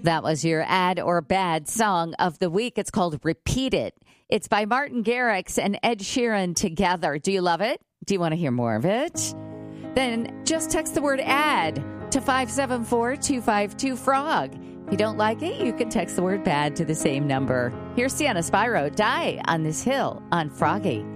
That was your Ad or Bad song of the week. It's called Repeat It. It's by Martin Garrix and Ed Sheeran together. Do you love it? Do you want to hear more of it? Then just text the word AD to 574-252-FROG. If you don't like it, you can text the word BAD to the same number. Here's Sienna Spyro, Die on This Hill on Froggy.